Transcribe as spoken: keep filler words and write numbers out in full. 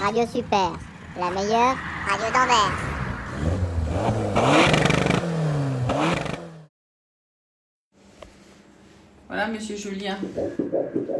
Radio Super, la meilleure radio d'Anvers. Voilà, monsieur Julien.